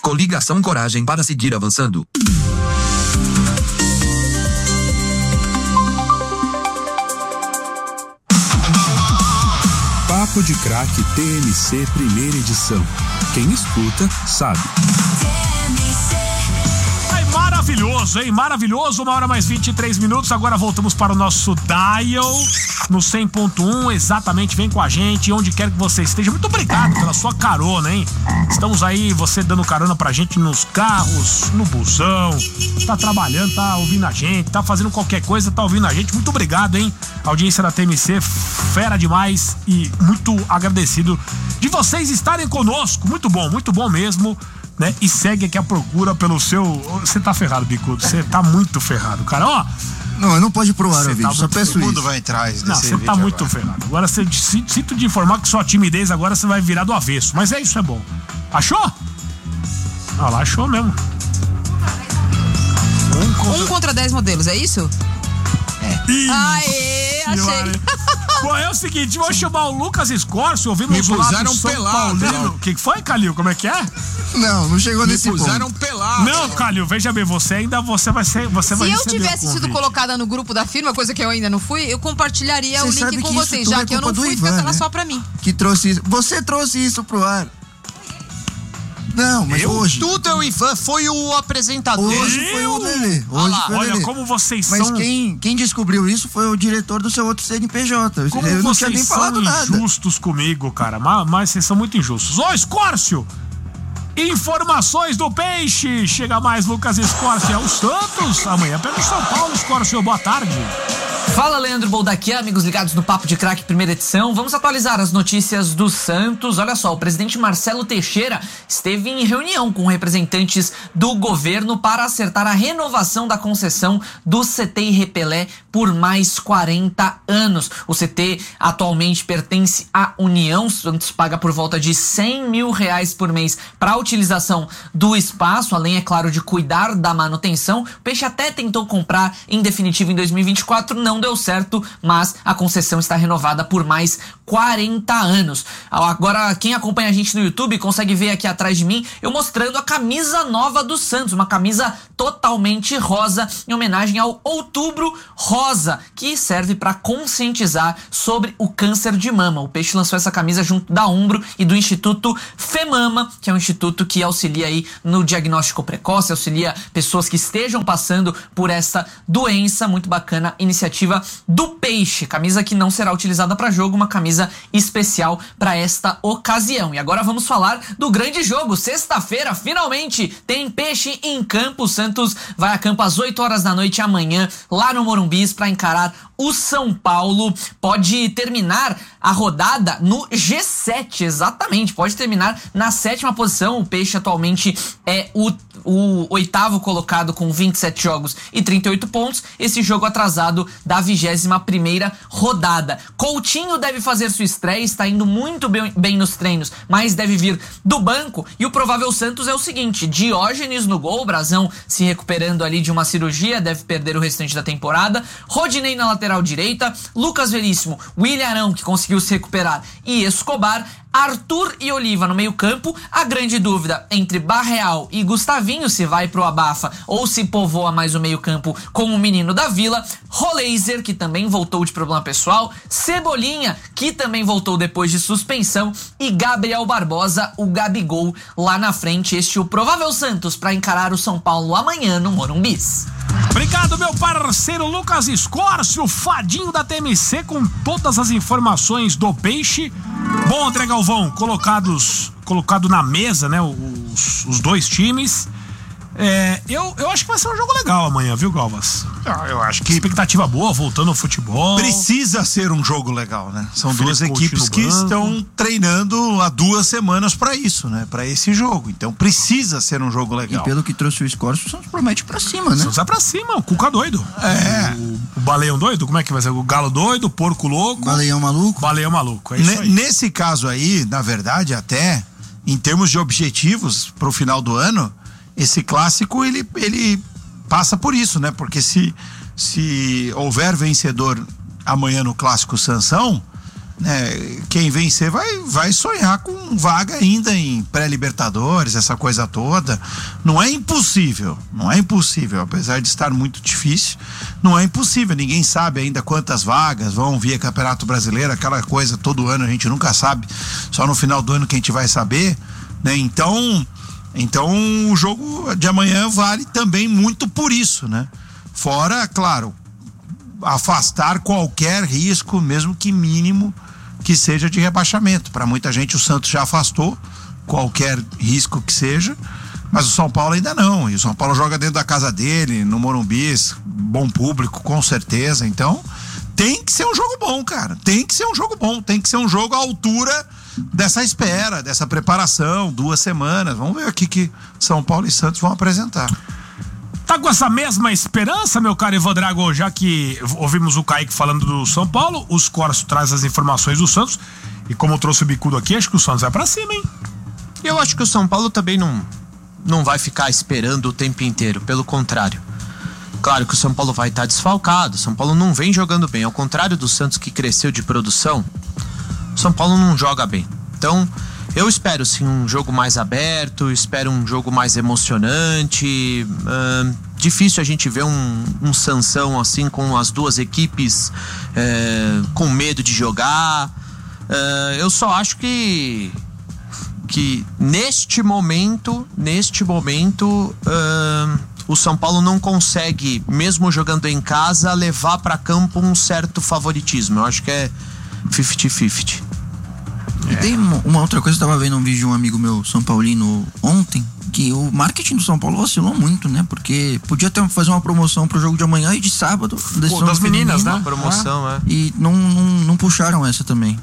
Coligação Coragem para seguir avançando. Papo de Craque TMC primeira edição. Quem escuta, sabe. Maravilhoso, hein? Maravilhoso. 1h mais 23. Agora voltamos para o nosso dial no 100.1. Exatamente, vem com a gente onde quer que você esteja. Muito obrigado pela sua carona, hein? Estamos aí, você dando carona pra gente nos carros, no busão, tá trabalhando, tá ouvindo a gente, tá fazendo qualquer coisa, tá ouvindo a gente. Muito obrigado, hein? A audiência da TMC, fera demais e muito agradecido de vocês estarem conosco. Muito bom mesmo. Né? E segue aqui a procura pelo seu... Você tá ferrado, Bicudo. Você tá muito ferrado, cara. Ó. Não, não pode pro ar o vídeo. Tá só peço isso. Todo mundo vai entrar nesse vídeo. Você tá muito ferrado. Agora você sinto de informar que sua timidez agora você vai virar do avesso. Mas é isso, é bom. Achou? Ah lá, achou mesmo. 1 contra 10 modelos, é isso? Ih, aê, achei. Bom, é o seguinte, vou chamar o Lucas Escorcio, ouvimos Me o lado puseram pelado. O que foi, Calil? Como é que é? Não chegou nesse ponto. Me puseram pelado. Não, Calil, veja bem, você vai ser. Se eu tivesse sido colocada no grupo da firma, coisa que eu ainda não fui, eu compartilharia o link com vocês, já que eu não fui, fica ela só pra mim. Que trouxe isso. Você trouxe isso pro ar. Não, mas hoje. Tudo eu foi o apresentador. Hoje foi o Lelê. Olha como vocês são. Mas quem descobriu isso foi o diretor do seu outro CNPJ. Como eu não vocês tinha nem falado são nada. Injustos comigo, cara. Mas vocês são muito injustos. Ô, Escórcio! Informações do Peixe. Chega mais, Lucas Escórcio. É o Santos. Amanhã pega o São Paulo, Escórcio. Boa tarde. Fala, Leandro Boldaquian, amigos ligados no Papo de Craque, primeira edição. Vamos atualizar as notícias do Santos. Olha só, o presidente Marcelo Teixeira esteve em reunião com representantes do governo para acertar a renovação da concessão do CT Irrepelé por mais 40 anos. O CT atualmente pertence à União. O Santos paga por volta de R$100 mil por mês para a utilização do espaço, além, é claro, de cuidar da manutenção. O Peixe até tentou comprar em definitivo em 2024, não deu certo, mas a concessão está renovada por mais 40 anos. Agora, quem acompanha a gente no YouTube consegue ver aqui atrás de mim eu mostrando a camisa nova do Santos, uma camisa totalmente rosa, em homenagem ao Outubro Rosa, que serve para conscientizar sobre o câncer de mama. O Peixe lançou essa camisa junto da Umbro e do Instituto FEMAMA, que é um instituto que auxilia aí no diagnóstico precoce, auxilia pessoas que estejam passando por essa doença. Muito bacana iniciativa do Peixe, camisa que não será utilizada para jogo, uma camisa especial para esta ocasião. E agora vamos falar do grande jogo. Sexta-feira, finalmente, tem Peixe em campo. O Santos vai a campo às 8 horas da noite amanhã, lá no Morumbi, para encarar o São Paulo. Pode terminar a rodada no G7, exatamente, pode terminar na 7ª posição. O Peixe atualmente é o 8º colocado com 27 jogos e 38 pontos. Esse jogo atrasado da 21ª rodada. Coutinho deve fazer sua estreia, está indo muito bem nos treinos, mas deve vir do banco. E o provável Santos é o seguinte: Diógenes no gol, o Brazão se recuperando ali de uma cirurgia, deve perder o restante da temporada. Rodinei na lateral direita, Lucas Veríssimo, William Arão, que conseguiu se recuperar, e Escobar. Arthur e Oliva no meio campo. A grande dúvida entre Barreal e Gustavinho, se vai pro abafa ou se povoa mais o meio campo com o menino da Vila. Roleiser, que também voltou de problema pessoal. Cebolinha, que também voltou depois de suspensão. E Gabriel Barbosa, o Gabigol, lá na frente. Este é o provável Santos para encarar o São Paulo amanhã no Morumbis. Obrigado, meu parceiro Lucas Escórcio, fadinho da TMC, com todas as informações do Peixe. Bom, André Galvão, colocado na mesa, né, os dois times. Eu acho que vai ser um jogo legal amanhã, viu, Galvas? Eu acho que... Expectativa boa, voltando ao futebol. Precisa ser um jogo legal, né? São duas equipes que estão treinando há 2 semanas para isso, né? Para esse jogo. Então precisa ser um jogo legal. E pelo que trouxe o Escórcio, o Santos promete pra cima, né? O Santos vai pra cima, o Cuca doido. O Baleão doido, como é que vai ser? O Galo doido, o Porco louco. Baleão maluco. Baleão maluco, é isso aí. Nesse caso aí, na verdade, até em termos de objetivos pro final do ano, esse clássico, ele passa por isso, né? Porque se houver vencedor amanhã no clássico Sansão, quem vencer vai sonhar com vaga ainda em pré-libertadores, essa coisa toda. Não é impossível, apesar de estar muito difícil, não é impossível. Ninguém sabe ainda quantas vagas vão via Campeonato Brasileiro, aquela coisa todo ano a gente nunca sabe, só no final do ano que a gente vai saber, né? Então o jogo de amanhã vale também muito por isso, né? Fora, claro, afastar qualquer risco, mesmo que mínimo, que seja de rebaixamento. Para muita gente o Santos já afastou qualquer risco que seja, mas o São Paulo ainda não. E o São Paulo joga dentro da casa dele, no Morumbi, bom público, com certeza. Então tem que ser um jogo bom, cara. Tem que ser um jogo bom, tem que ser um jogo à altura dessa espera, dessa preparação, 2 semanas. Vamos ver o que São Paulo e Santos vão apresentar. Tá com essa mesma esperança, meu caro Ivan Drago, já que ouvimos o Kaique falando do São Paulo, os Corsos traz as informações do Santos, e como eu trouxe o bicudo aqui, acho que o Santos vai pra cima, hein? Eu acho que o São Paulo também não vai ficar esperando o tempo inteiro, pelo contrário. Claro que o São Paulo vai estar desfalcado, o São Paulo não vem jogando bem, ao contrário do Santos que cresceu de produção, o São Paulo não joga bem. Então, eu espero sim um jogo mais aberto, espero um jogo mais emocionante. Difícil a gente ver um Sansão assim com as duas equipes com medo de jogar. Eu só acho que neste momento o São Paulo não consegue, mesmo jogando em casa, levar para campo um certo favoritismo. Eu acho que é 50-50. E tem uma outra coisa, eu tava vendo um vídeo de um amigo meu, São Paulino, ontem, que o marketing do São Paulo vacilou muito, né? Porque podia fazer uma promoção pro jogo de amanhã e de sábado. Das meninas, né? Promoção, E não puxaram essa também.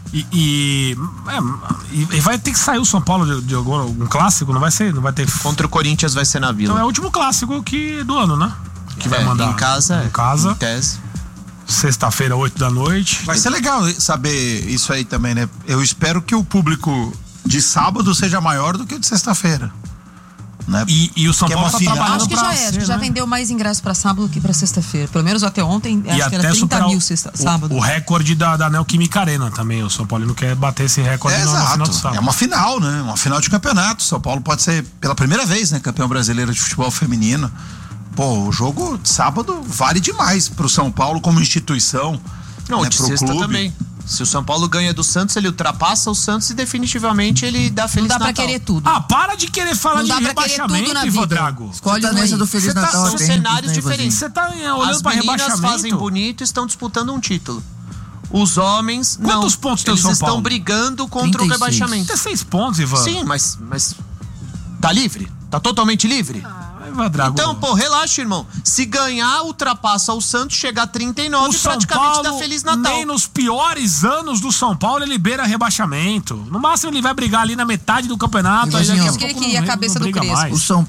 E vai ter que sair o São Paulo de agora, um clássico, não vai ter. Contra o Corinthians vai ser na Vila. Então é o último clássico do ano, né? Que vai mandar. Em casa. Em tese. Sexta-feira, 8 da noite. Vai ser legal saber isso aí também, né? Eu espero que o público de sábado seja maior do que o de sexta-feira, né? E o São Paulo tá trabalhando. Acho que já acho que já vendeu mais ingressos pra sábado que pra sexta-feira. Pelo menos até ontem, acho que era 30 mil sábado. O recorde da Neoquímica Arena também. O São Paulo não quer bater esse recorde no final de sábado. É uma final, né? Uma final de campeonato. São Paulo pode ser, pela primeira vez, né? Campeão brasileiro de futebol feminino. Pô, o jogo de sábado vale demais pro São Paulo como instituição. Não, né, de pro sexta clube também. Se o São Paulo ganha do Santos, ele ultrapassa o Santos e definitivamente ele dá Feliz Natal. Não dá pra querer tudo. Para de querer falar de rebaixamento, Ivan Drago. Escolhe nessa do Feliz Natal. São cenários diferentes. Você tá olhando pra rebaixamento. As meninas fazem bonito e estão disputando um título. Os homens Quantos pontos tem o São Paulo? Eles estão brigando contra 36. o rebaixamento. 36 pontos, Ivan. Sim, mas tá livre? Tá totalmente livre? Então, relaxa, irmão. Se ganhar, ultrapassa o Santos, chega a 39 e praticamente dá Feliz Natal. Nem nos piores anos do São Paulo ele beira rebaixamento. No máximo ele vai brigar ali na metade do campeonato. Aí daqui a pouco ele queria a cabeça do Crespo. O São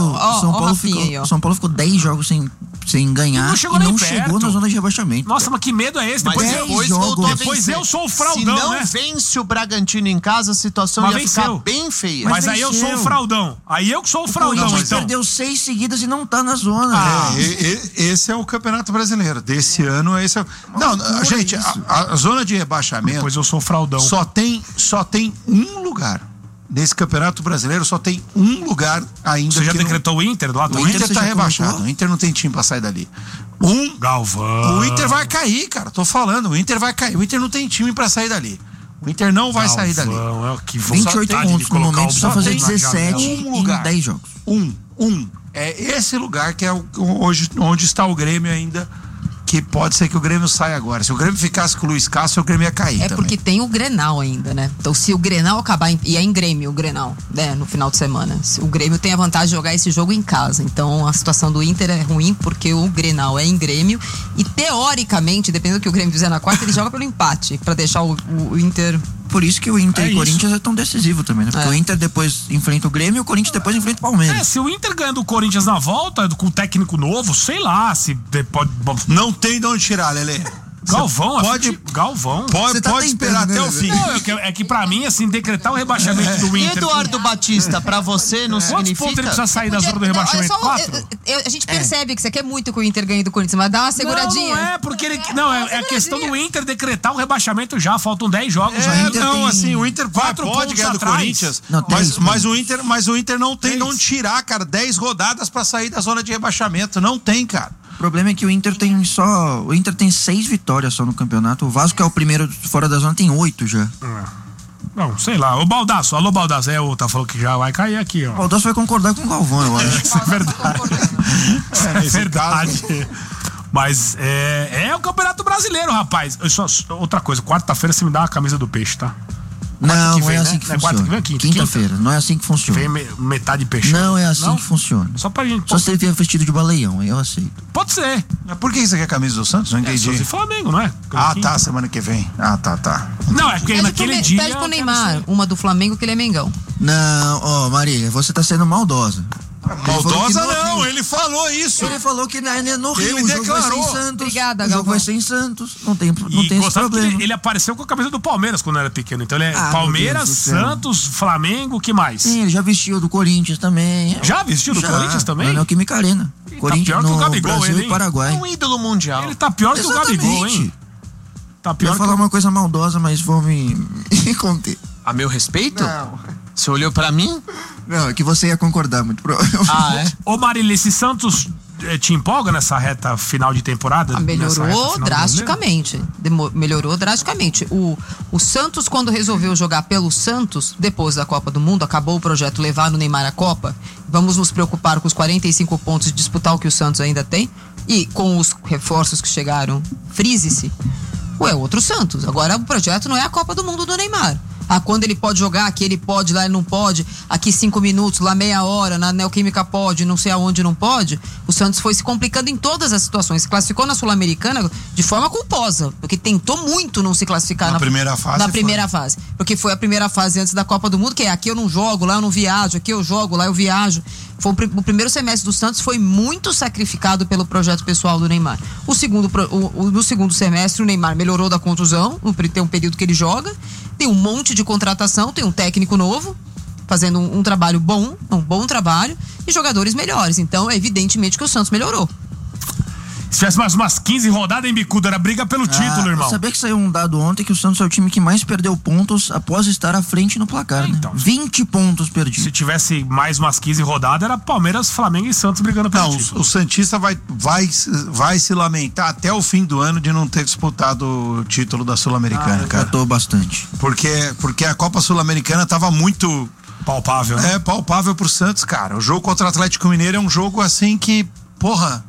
Paulo ficou 10 jogos sem ganhar e não chegou na zona de rebaixamento. Nossa, mas que medo é esse? Depois eu sou o fraudão, Se não né? vence o Bragantino em casa, a situação ia ficar bem feia. Mas aí eu sou o fraudão. Aí eu que sou o fraudão, então. Perdeu 6 seguidas e não tá na zona. Esse é o Campeonato Brasileiro. Desse ano, esse é. Não, gente, a zona de rebaixamento. Depois eu sou o fraudão. Só tem um lugar. Nesse Campeonato Brasileiro só tem um lugar ainda. Você já decretou o Inter lá também? O Inter tá rebaixado. O Inter não tem time pra sair dali. Galvão. O Inter vai cair, cara. Tô falando. O Inter vai cair. O Inter não tem time pra sair dali. O Inter não vai sair dali. 28 pontos no momento, só fazer 17 em 10 jogos. É esse lugar que é hoje onde está o Grêmio ainda, que pode ser que o Grêmio saia agora. Se o Grêmio ficasse com o Luiz Castro, o Grêmio ia cair também. Porque tem o Grenal ainda, né? Então se o Grenal acabar, e é em Grêmio o Grenal, né? No final de semana, o Grêmio tem a vantagem de jogar esse jogo em casa. Então a situação do Inter é ruim porque o Grenal é em Grêmio e teoricamente, dependendo do que o Grêmio fizer na quarta, ele joga pelo empate, pra deixar o Inter... Por isso que o Inter e o Corinthians é tão decisivo também, né? Porque o Inter depois enfrenta o Grêmio e o Corinthians depois enfrenta o Palmeiras. Se o Inter ganha do Corinthians na volta, com o técnico novo, sei lá, se pode... Não tem de onde tirar, Lelê. Galvão, pode Você tá pode esperar tentando, até o né? fim. Não, é que pra mim, assim, decretar o rebaixamento do E Inter. Eduardo Batista, pra você não Quantos pontos ele significa... precisa sair da zona do rebaixamento? Olha só, 4? a gente percebe que você quer muito que o Inter ganhe do Corinthians, mas dá uma seguradinha. Não é, porque ele. Não, é questão do Inter decretar o rebaixamento já. Faltam 10 jogos ainda. tem Assim, o Inter 4 pode pontos ganhar do atrás. Corinthians, Não, três, mas o Inter não tem de onde tirar, cara, 10 rodadas pra sair da zona de rebaixamento. Não tem, cara. O problema é que o Inter tem 6 vitórias só no campeonato. O Vasco, que é o primeiro fora da zona, tem 8 já. Não, sei lá. O Baldasso, alô Baldasso, tá falando que já vai cair aqui, ó. O Baldasso vai concordar com o Galvão, eu acho. Isso é verdade. É verdade. Mas é o Campeonato Brasileiro, rapaz. Outra coisa, quarta-feira você me dá a camisa do Peixe, tá? Não, que não vem, é né? assim que É quarta que funciona. vem, Quinta-feira, não é assim que funciona. Vem metade peixe. Não é assim Não? que funciona. Só pra gente. Só se ele vier vestido de baleião, aí eu aceito. Pode ser. Mas por que você quer a camisa do Santos? Não entendi. Santos e Flamengo, não é? Ah, tá, semana que vem. Ah, tá. Não, é porque naquele dia. Pede pro Neymar uma do Flamengo, que ele é Mengão. Não, ó, Marília, você tá sendo maldosa. Maldosa não, ele falou isso. Ele falou que no Rio Ele o jogo vai ser declarou. em Santos. Obrigada, o jogo Galvão. vai ser em Santos. Não tem E esse gostava que problema. ele apareceu com a camisa do Palmeiras quando era pequeno. Então ele é Ah, Palmeiras, meu Deus do céu. Santos, Flamengo, o que mais? Sim, ele já vestiu do Corinthians também. Já vestiu do Corinthians também? Na Neoquímica Arena. Tá Corinthians pior que o no Gabigol, Brasil ele, e hein? Paraguai. É um ídolo mundial. Ele tá pior que o Gabigol, hein? Tá Eu pior ia que falar uma coisa maldosa, mas vou me conter. A meu respeito? Não. Você olhou pra mim? Não, é que você ia concordar, muito provavelmente. Ah, é? Ô Marília, esse Santos te empolga nessa reta final de temporada? Nessa reta Melhorou final do drasticamente. Melhorou drasticamente. O Santos, quando resolveu jogar pelo Santos, depois da Copa do Mundo, acabou o projeto levar no Neymar a Copa. Vamos nos preocupar com os 45 pontos e disputar o que o Santos ainda tem. E com os reforços que chegaram, frise-se. É outro Santos. Agora o projeto não é a Copa do Mundo do Neymar. Quando ele pode jogar, aqui ele pode, lá ele não pode, aqui 5 minutos, lá meia hora, na Neoquímica pode, não sei aonde não pode. O Santos foi se complicando em todas as situações. Se classificou na Sul-Americana de forma culposa, porque tentou muito não se classificar Na primeira fase Na foi. primeira fase. Porque foi a primeira fase antes da Copa do Mundo, que é aqui eu não jogo, lá eu não viajo, aqui eu jogo, lá eu viajo. O primeiro semestre do Santos foi muito sacrificado pelo projeto pessoal do Neymar. No segundo semestre, o Neymar melhorou da contusão, tem um período que ele joga, tem um monte de contratação, tem um técnico novo, fazendo um trabalho bom, um bom trabalho, e jogadores melhores. Então, é evidentemente que o Santos melhorou. Se tivesse mais umas 15 rodadas em bicuda, era briga pelo título, irmão. Sabia que saiu um dado ontem que o Santos é o time que mais perdeu pontos após estar à frente no placar, né? Então. 20 pontos perdidos. Se tivesse mais umas 15 rodadas, era Palmeiras, Flamengo e Santos brigando pelo Não, título. o Santista vai se lamentar até o fim do ano de não ter disputado o título da Sul-Americana, cara. Tratou bastante. Porque a Copa Sul-Americana tava muito Palpável, né? palpável pro Santos, cara. O jogo contra o Atlético Mineiro é um jogo assim que, porra,